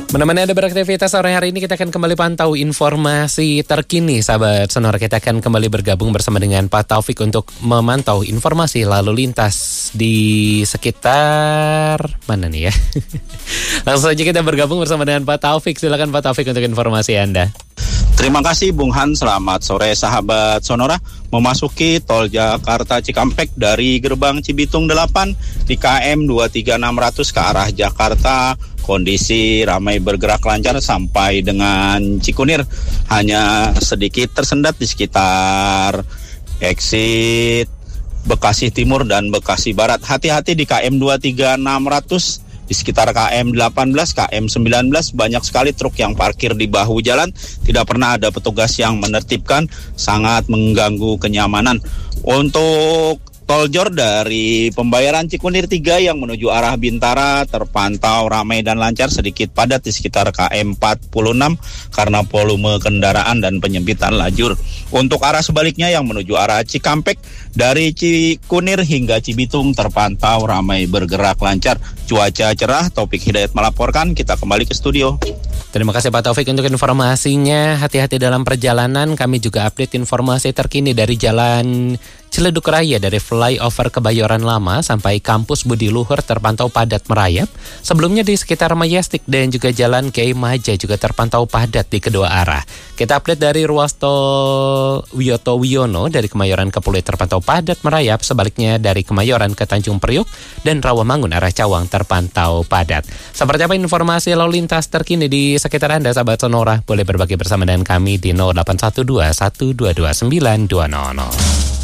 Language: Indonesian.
Menemani Anda beraktivitas sore hari ini, kita akan kembali pantau informasi terkini. Sahabat Sonora, kita akan kembali bergabung bersama dengan Pak Taufik untuk memantau informasi lalu lintas di sekitar mana nih ya. Langsung saja kita bergabung bersama dengan Pak Taufik. Silakan Pak Taufik untuk informasi Anda. Terima kasih Bung Han, selamat sore sahabat Sonora. Memasuki tol Jakarta Cikampek dari gerbang Cibitung 8 di KM 23600 ke arah Jakarta, kondisi ramai bergerak lancar sampai dengan Cikunir. Hanya sedikit tersendat di sekitar exit Bekasi Timur dan Bekasi Barat. Hati-hati di KM 23600. Di sekitar KM 18, KM 19 banyak sekali truk yang parkir di bahu jalan. Tidak pernah ada petugas yang menertibkan, sangat mengganggu kenyamanan. Untuk tol Jor dari pembayaran Cikunir 3 yang menuju arah Bintara terpantau ramai dan lancar, sedikit padat di sekitar KM 46 karena volume kendaraan dan penyempitan lajur. Untuk arah sebaliknya yang menuju arah Cikampek dari Cikunir hingga Cibitung terpantau ramai bergerak lancar. Cuaca cerah, Taufik Hidayat melaporkan. Kita kembali ke studio. Terima kasih Pak Taufik untuk informasinya. Hati-hati dalam perjalanan. Kami juga update informasi terkini dari Jalan Ciledug Raya dari flyover Kebayoran Lama sampai kampus Budi Luhur terpantau padat merayap. Sebelumnya di sekitar Majestic dan juga Jalan Kiai Maja juga terpantau padat di kedua arah. Kita update dari ruas tol Wiyoto Wiono dari Kemayoran ke Pluit terpantau padat merayap. Sebaliknya dari Kemayoran ke Tanjung Priuk dan Rawamangun arah Cawang terpantau padat. Seperti apa informasi lalu lintas terkini di sekitar Anda, sahabat Sonora? Boleh berbagi bersama dengan kami di 0812 122 9200.